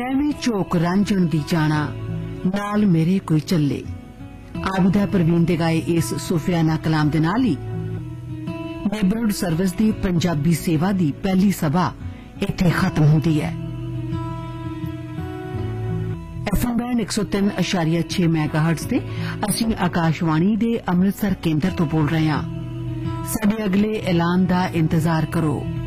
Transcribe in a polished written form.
मैं भी झोक रांझण दी जाना नाल मेरे कोई चले। आबिदा परवीन दे गाए इस सूफियाना कलाम दे नाल ही नेबरहुड सर्विस दी पंजाबी सेवा दी पहली सभा इत्थे खत्म हुंदी है। एफएम बैंड 103.6 मेगाहर्ट्ज ते असीं आकाशवाणी दे अमृतसर केंद्र तो बोल रहे हां। साडे अगले ऐलान दा इंतजार करो।